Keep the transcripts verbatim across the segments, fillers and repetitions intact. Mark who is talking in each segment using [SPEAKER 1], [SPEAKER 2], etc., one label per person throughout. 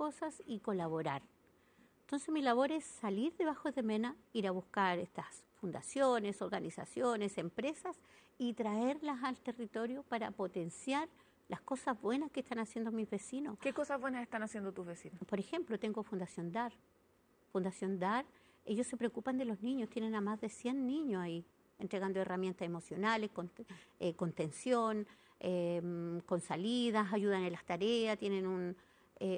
[SPEAKER 1] cosas y colaborar. Entonces mi labor es salir de Bajos de Mena, ir a buscar estas fundaciones, organizaciones, empresas y traerlas al territorio para potenciar las cosas buenas que están haciendo mis vecinos.
[SPEAKER 2] ¿Qué cosas buenas están haciendo tus vecinos?
[SPEAKER 1] Por ejemplo, tengo Fundación DAR. Fundación DAR, ellos se preocupan de los niños, tienen a más de cien niños ahí, entregando herramientas emocionales, con, eh, contención, eh, con salidas, ayudan en las tareas, tienen un, eh,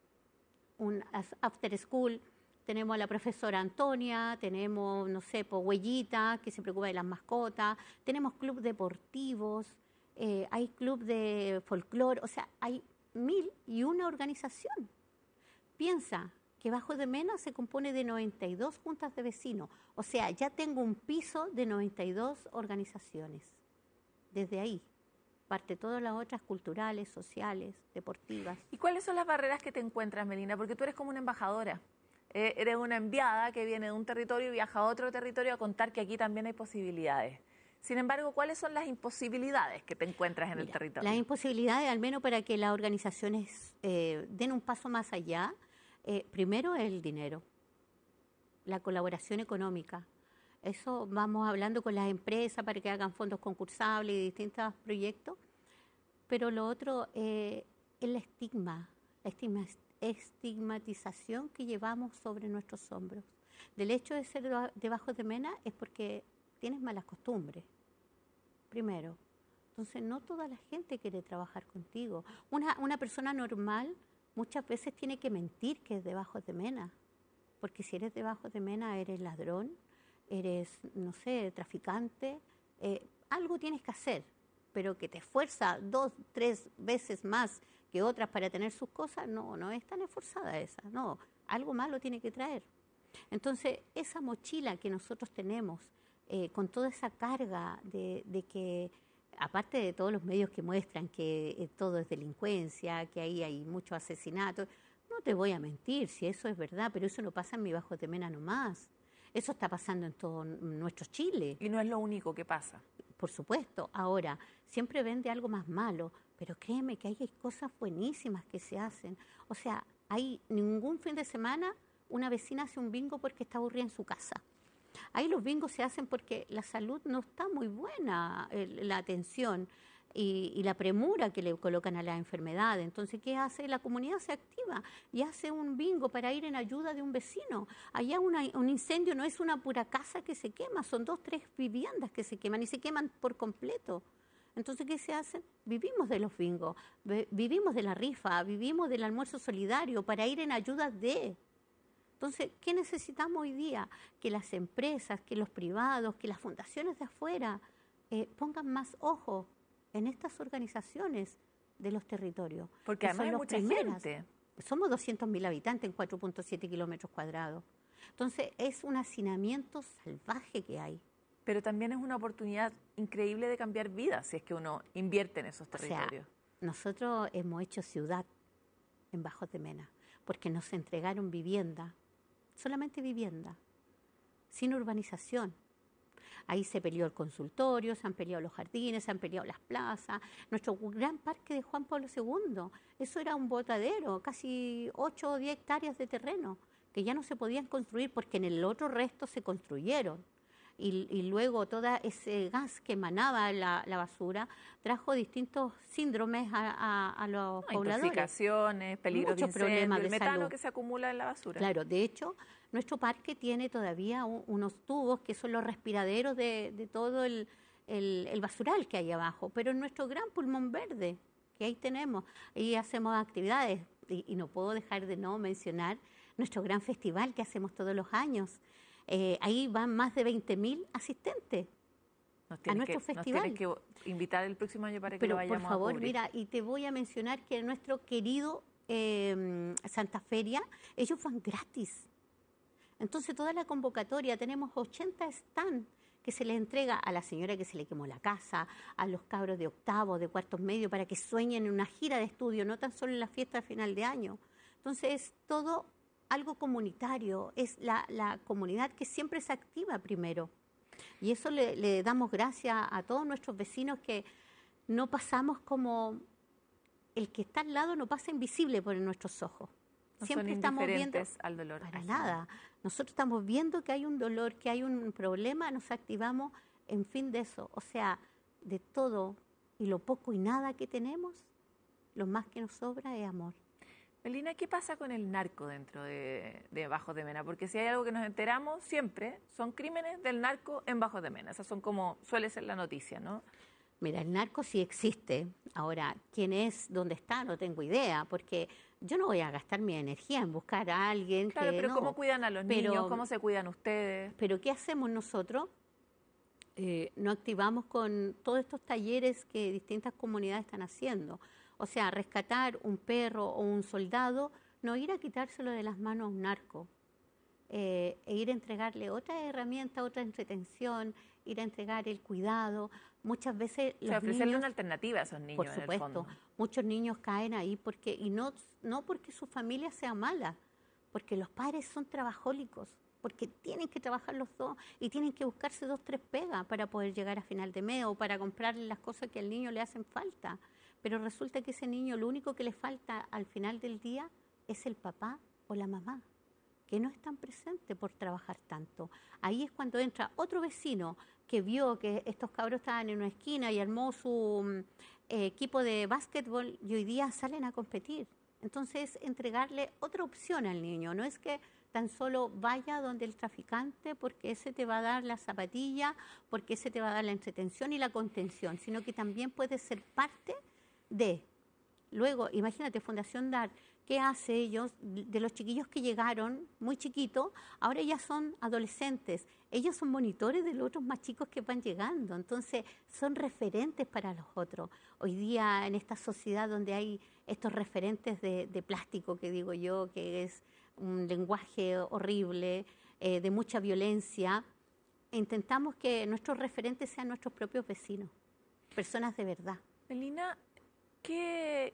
[SPEAKER 1] un after school. Tenemos a la profesora Antonia, tenemos, no sé, pues, Huellita, que se preocupa de las mascotas, tenemos club deportivos, eh, hay club de folclore, o sea, hay mil y una organización. Piensa que Bajos de Mena se compone de noventa y dos juntas de vecinos, o sea, ya tengo un piso de noventa y dos organizaciones. Desde ahí parte todas las otras culturales, sociales, deportivas.
[SPEAKER 2] ¿Y cuáles son las barreras que te encuentras, Melina? Porque tú eres como una embajadora. Eh, eres una enviada que viene de un territorio y viaja a otro territorio a contar que aquí también hay posibilidades. Sin embargo, ¿cuáles son las imposibilidades que te encuentras en
[SPEAKER 1] Mira,
[SPEAKER 2] el territorio?
[SPEAKER 1] Las imposibilidades, al menos para que las organizaciones eh, den un paso más allá, eh, primero es el dinero, la colaboración económica. Eso vamos hablando con las empresas para que hagan fondos concursables y distintos proyectos. Pero lo otro eh, es el estigma, la estigma, estigmatización que llevamos sobre nuestros hombros. Del hecho de ser de Bajos de Mena es porque tienes malas costumbres, primero. Entonces, no toda la gente quiere trabajar contigo. Una, una persona normal muchas veces tiene que mentir que es de Bajos de Mena, porque si eres de Bajos de Mena eres ladrón, eres, no sé, traficante, eh, algo tienes que hacer, pero que te esfuerza dos, tres veces más que otras para tener sus cosas, no, no es tan esforzada esa, no, algo malo tiene que traer. Entonces, esa mochila que nosotros tenemos, eh, con toda esa carga de, de que, aparte de todos los medios que muestran que eh, todo es delincuencia, que ahí hay muchos asesinatos, no te voy a mentir si eso es verdad, pero eso no pasa en mi Bajos de Mena nomás. Eso está pasando en todo nuestro Chile.
[SPEAKER 2] Y no es lo único que pasa.
[SPEAKER 1] Por supuesto. Ahora, siempre vende algo más malo, pero créeme que hay cosas buenísimas que se hacen. O sea, hay ningún fin de semana una vecina hace un bingo porque está aburrida en su casa. Ahí los bingos se hacen porque la salud no está muy buena, la atención y, y la premura que le colocan a la enfermedad. Entonces, ¿qué hace? La comunidad se activa y hace un bingo para ir en ayuda de un vecino. Allá una, un incendio no es una pura casa que se quema, son dos, tres viviendas que se queman y se queman por completo. Entonces, ¿qué se hace? Vivimos de los bingos, vivimos de la rifa, vivimos del almuerzo solidario para ir en ayuda de... Entonces, ¿qué necesitamos hoy día? Que las empresas, que los privados, que las fundaciones de afuera eh, pongan más ojo en estas organizaciones de los territorios.
[SPEAKER 2] Porque además hay mucha gente.
[SPEAKER 1] Somos doscientos mil habitantes en cuatro punto siete kilómetros cuadrados. Entonces, es un hacinamiento salvaje que hay.
[SPEAKER 2] Pero también es una oportunidad increíble de cambiar vidas si es que uno invierte en esos territorios.
[SPEAKER 1] O sea, nosotros hemos hecho ciudad en Bajos de Mena porque nos entregaron vivienda. Solamente vivienda, sin urbanización. Ahí se peleó el consultorio, se han peleado los jardines, se han peleado las plazas. Nuestro gran parque de Juan Pablo segundo, eso era un botadero, casi ocho o diez hectáreas de terreno, que ya no se podían construir porque en el otro resto se construyeron. Y, y luego todo ese gas que emanaba la, la basura trajo distintos síndromes a, a, a los
[SPEAKER 2] no,
[SPEAKER 1] pobladores.
[SPEAKER 2] Intoxicaciones, peligros de incendio,
[SPEAKER 1] problemas de
[SPEAKER 2] el metano
[SPEAKER 1] salud
[SPEAKER 2] que se acumula en la basura.
[SPEAKER 1] Claro, de hecho, nuestro parque tiene todavía un, unos tubos que son los respiraderos de, de todo el, el, el basural que hay abajo, pero en nuestro gran pulmón verde, que ahí tenemos, ahí hacemos actividades, y, y no puedo dejar de no mencionar nuestro gran festival que hacemos todos los años. Eh, ahí van más de veinte mil asistentes a nuestro
[SPEAKER 2] que,
[SPEAKER 1] festival.
[SPEAKER 2] Nos tienes que invitar el próximo año para que
[SPEAKER 1] Pero,
[SPEAKER 2] lo vayamos
[SPEAKER 1] por favor,
[SPEAKER 2] a cubrir.
[SPEAKER 1] Mira, y te voy a mencionar que nuestro querido eh, Santa Feria, ellos van gratis. Entonces, toda la convocatoria, tenemos ochenta stands que se les entrega a la señora que se le quemó la casa, a los cabros de octavo, de cuartos medios, para que sueñen en una gira de estudio, no tan solo en la fiesta de final de año. Entonces, es todo algo comunitario, es la, la comunidad que siempre se activa primero. Y eso le, le damos gracias a todos nuestros vecinos que no pasamos como... El que está al lado no pasa invisible por nuestros ojos.
[SPEAKER 2] No
[SPEAKER 1] Siempre
[SPEAKER 2] son
[SPEAKER 1] estamos viendo,
[SPEAKER 2] indiferentes al dolor.
[SPEAKER 1] para
[SPEAKER 2] ajeno.
[SPEAKER 1] nada. Nosotros estamos viendo que hay un dolor, que hay un problema, nos activamos en fin de eso. O sea, de todo y lo poco y nada que tenemos, lo más que nos sobra es amor.
[SPEAKER 2] Melina, ¿qué pasa con el narco dentro de, de Bajos de Mena? Porque si hay algo que nos enteramos siempre, son crímenes del narco en Bajos de Mena. Esas son como, suele ser la noticia, ¿no?
[SPEAKER 1] Mira, el narco sí existe. Ahora, ¿quién es, dónde está? No tengo idea, porque yo no voy a gastar mi energía en buscar a alguien
[SPEAKER 2] Claro,
[SPEAKER 1] que
[SPEAKER 2] pero
[SPEAKER 1] no.
[SPEAKER 2] ¿cómo cuidan a los
[SPEAKER 1] Pero-
[SPEAKER 2] niños? ¿Cómo se cuidan ustedes?
[SPEAKER 1] Pero ¿qué hacemos nosotros? Eh, no activamos con todos estos talleres que distintas comunidades están haciendo. O sea, rescatar un perro o un soldado, no ir a quitárselo de las manos a un narco, eh, e ir a entregarle otra herramienta, otra entretención, ir a entregar el cuidado. Muchas veces
[SPEAKER 2] O sea,
[SPEAKER 1] los
[SPEAKER 2] ofrecerle
[SPEAKER 1] niños,
[SPEAKER 2] una alternativa a esos niños
[SPEAKER 1] por
[SPEAKER 2] en el
[SPEAKER 1] supuesto,
[SPEAKER 2] fondo.
[SPEAKER 1] muchos niños caen ahí porque, y no, no porque su familia sea mala, porque los padres son trabajólicos, porque tienen que trabajar los dos y tienen que buscarse dos, tres pegas para poder llegar a final de mes o para comprarle las cosas que al niño le hacen falta. Pero resulta que ese niño lo único que le falta al final del día es el papá o la mamá, que no están presentes por trabajar tanto. Ahí es cuando entra otro vecino que vio que estos cabros estaban en una esquina y armó su mm, eh, equipo de básquetbol y hoy día salen a competir. Entonces, entregarle otra opción al niño, no es que tan solo vaya donde el traficante porque ese te va a dar la zapatilla, porque ese te va a dar la entretención y la contención, sino que también puede ser parte de. Luego, imagínate, Fundación DAR, ¿qué hace ellos? De los chiquillos que llegaron muy chiquitos, ahora ya son adolescentes. Ellos son monitores de los otros más chicos que van llegando. Entonces, son referentes para los otros. Hoy día, en esta sociedad donde hay estos referentes de, de plástico, que digo yo, que es un lenguaje horrible, eh, de mucha violencia, intentamos que nuestros referentes sean nuestros propios vecinos, personas de verdad.
[SPEAKER 2] Melina, ¿qué,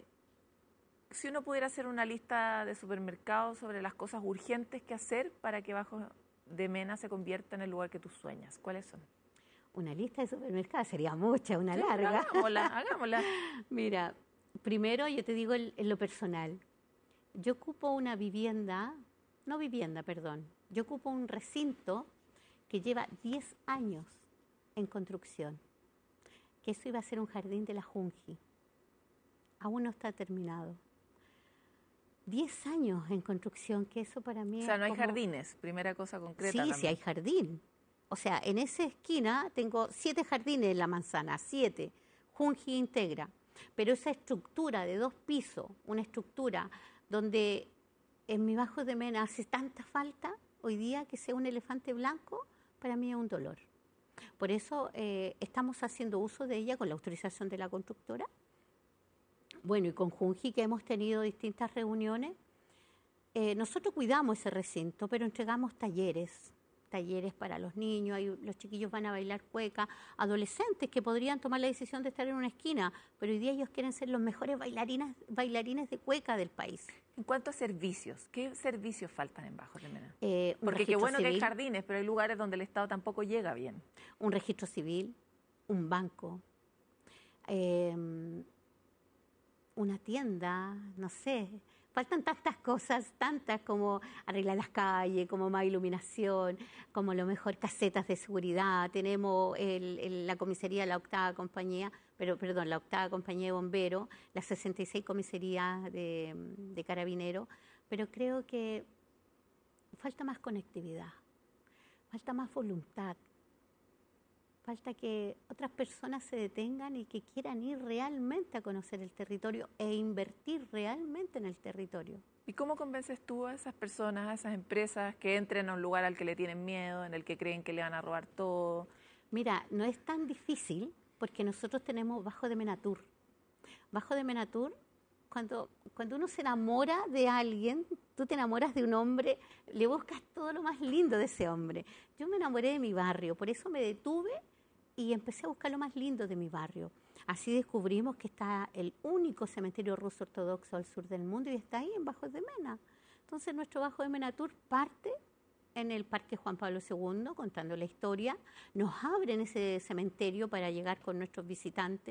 [SPEAKER 2] si uno pudiera hacer una lista de supermercados sobre las cosas urgentes que hacer para que Bajos de Mena se convierta en el lugar que tú sueñas? ¿Cuáles son?
[SPEAKER 1] Una lista de supermercados sería mucha, una
[SPEAKER 2] Sí, pero
[SPEAKER 1] larga.
[SPEAKER 2] hagámosla, hagámosla.
[SPEAKER 1] Mira, primero yo te digo en, en lo personal. Yo ocupo una vivienda, no vivienda, perdón. Yo ocupo un recinto que lleva diez años en construcción. Que eso iba a ser un jardín de la Junji. Aún no está terminado. diez años en construcción, que eso para mí
[SPEAKER 2] O sea,
[SPEAKER 1] es
[SPEAKER 2] no hay
[SPEAKER 1] como-
[SPEAKER 2] jardines, primera cosa concreta
[SPEAKER 1] Sí,
[SPEAKER 2] también.
[SPEAKER 1] sí hay jardín. O sea, en esa esquina tengo siete jardines en la manzana, siete. Junji integra. Pero esa estructura de dos pisos, una estructura donde en mi Bajo de Mena hace tanta falta hoy día que sea un elefante blanco, para mí es un dolor. Por eso eh, estamos haciendo uso de ella con la autorización de la constructora. Bueno, y con Junji, que hemos tenido distintas reuniones. Eh, nosotros cuidamos ese recinto, pero entregamos talleres, talleres para los niños, hay, los chiquillos van a bailar cueca, adolescentes que podrían tomar la decisión de estar en una esquina, pero hoy día ellos quieren ser los mejores bailarinas, bailarines de cueca del país.
[SPEAKER 2] En cuanto a servicios, ¿qué servicios faltan en Bajos de Mena?
[SPEAKER 1] Eh, un
[SPEAKER 2] Porque qué
[SPEAKER 1] registro
[SPEAKER 2] bueno que hay
[SPEAKER 1] civil,
[SPEAKER 2] jardines, pero hay lugares donde el Estado tampoco llega bien.
[SPEAKER 1] un registro civil, un banco, eh, una tienda, no sé. Faltan tantas cosas, tantas como arreglar las calles, como más iluminación, como lo mejor casetas de seguridad. Tenemos el, el, la comisaría de la octava compañía, pero perdón, la octava compañía de bomberos, las sesenta y seis comisarías de, de carabineros, pero creo que falta más conectividad, falta más voluntad. Falta que otras personas se detengan y que quieran ir realmente a conocer el territorio e invertir realmente en el territorio.
[SPEAKER 2] ¿Y cómo convences tú a esas personas, a esas empresas que entren a un lugar al que le tienen miedo, en el que creen que le van a robar todo?
[SPEAKER 1] Mira, no es tan difícil porque nosotros tenemos Bajo de Mena Tour. Bajo de Mena Tour, cuando, cuando uno se enamora de alguien, tú te enamoras de un hombre, le buscas todo lo más lindo de ese hombre. Yo me enamoré de mi barrio, por eso me detuve y empecé a buscar lo más lindo de mi barrio. Así descubrimos que está el único cementerio ruso ortodoxo al sur del mundo y está ahí en Bajos de Mena. Entonces nuestro Bajo de Mena Tour parte en el Parque Juan Pablo segundo, contando la historia. Nos abren ese cementerio para llegar con nuestros visitantes.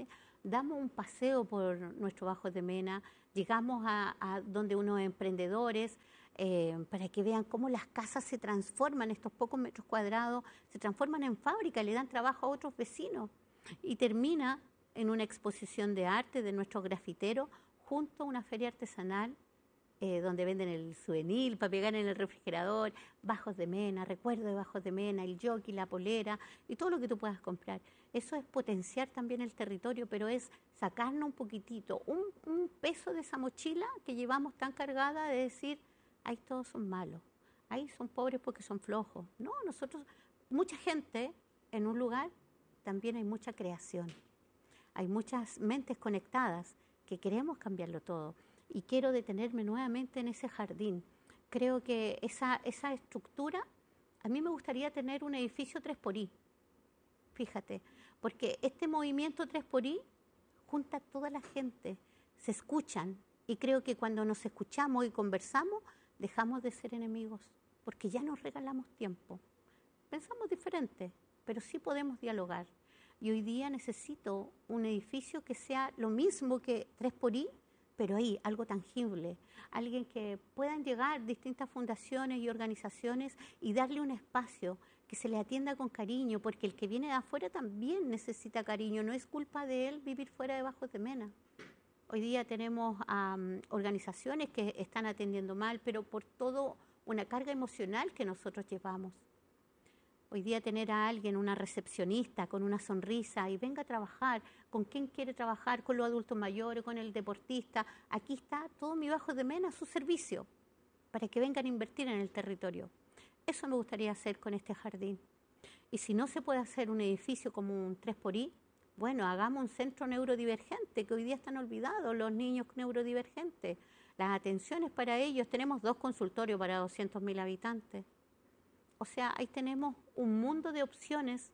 [SPEAKER 1] damos un paseo por nuestro Bajos de Mena, llegamos a, a donde unos emprendedores, eh, para que vean cómo las casas se transforman, estos pocos metros cuadrados, se transforman en fábrica, le dan trabajo a otros vecinos y termina en una exposición de arte de nuestros grafiteros junto a una feria artesanal eh, donde venden el souvenir para pegar en el refrigerador, Bajos de Mena, recuerdo de Bajos de Mena, el jockey, la polera y todo lo que tú puedas comprar. Eso es potenciar también el territorio, pero es sacarnos un poquitito, un, un peso de esa mochila que llevamos tan cargada de decir, ahí todos son malos, ahí son pobres porque son flojos. No, nosotros, mucha gente en un lugar, también hay mucha creación. Hay muchas mentes conectadas que queremos cambiarlo todo. Y quiero detenerme nuevamente en ese jardín. Creo que esa, esa estructura, a mí me gustaría tener un edificio tres por I. Fíjate, porque este movimiento tres por I junta a toda la gente, se escuchan. Y creo que cuando nos escuchamos y conversamos, dejamos de ser enemigos, porque ya nos regalamos tiempo. Pensamos diferente, pero sí podemos dialogar. Y hoy día necesito un edificio que sea lo mismo que tres por I, pero ahí, algo tangible. Alguien que puedan llegar distintas fundaciones y organizaciones y darle un espacio, que se le atienda con cariño, porque el que viene de afuera también necesita cariño. No es culpa de él vivir fuera de Bajos de Mena. Hoy día tenemos um, organizaciones que están atendiendo mal, pero por todo una carga emocional que nosotros llevamos. Hoy día tener a alguien, una recepcionista con una sonrisa y venga a trabajar, con quién quiere trabajar, con los adultos mayores, con el deportista. Aquí está todo mi Bajos de Mena a su servicio para que vengan a invertir en el territorio. Eso me gustaría hacer con este jardín. Y si no se puede hacer un edificio como un tres por I, bueno, hagamos un centro neurodivergente, que hoy día están olvidados los niños neurodivergentes. Las atenciones para ellos, tenemos dos consultorios para doscientos mil habitantes. O sea, ahí tenemos un mundo de opciones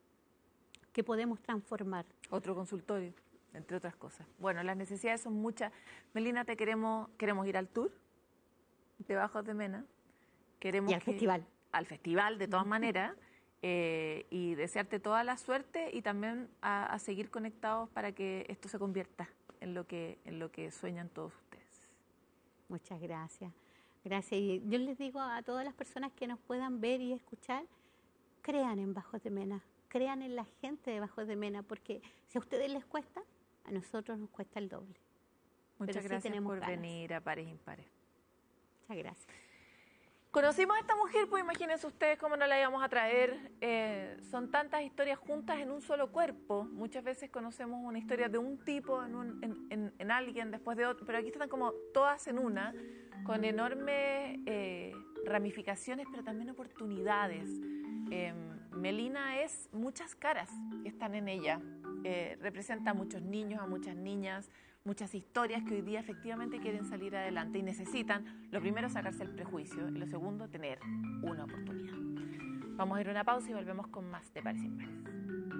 [SPEAKER 1] que podemos transformar.
[SPEAKER 2] Otro consultorio, entre otras cosas. Bueno, las necesidades son muchas. Melina, te queremos, queremos ir al tour de Bajos de Mena. Queremos
[SPEAKER 1] y al
[SPEAKER 2] que,
[SPEAKER 1] festival.
[SPEAKER 2] Al festival, de todas maneras. Eh, y desearte toda la suerte y también a, a seguir conectados para que esto se convierta en lo que, en lo que sueñan todos ustedes.
[SPEAKER 1] Muchas gracias. Gracias. Y yo les digo a todas las personas que nos puedan ver y escuchar, crean en Bajos de Mena, crean en la gente de Bajos de Mena, porque si a ustedes les cuesta, a nosotros nos cuesta el doble.
[SPEAKER 2] Muchas
[SPEAKER 1] Pero
[SPEAKER 2] gracias
[SPEAKER 1] sí
[SPEAKER 2] por
[SPEAKER 1] ganas.
[SPEAKER 2] venir a Pares Impares.
[SPEAKER 1] Muchas gracias.
[SPEAKER 2] Conocimos a esta mujer, pues imagínense ustedes cómo no la íbamos a traer. Eh, son tantas historias juntas en un solo cuerpo. Muchas veces conocemos una historia de un tipo en, un, en, en, en alguien, después de otro, pero aquí están como todas en una, con enormes eh, ramificaciones, pero también oportunidades. Eh, Melina es muchas caras que están en ella. Eh, representa a muchos niños, a muchas niñas, muchas historias que hoy día efectivamente quieren salir adelante y necesitan, lo primero, sacarse el prejuicio y lo segundo, tener una oportunidad. Vamos a ir a una pausa y volvemos con más de Pares Impares.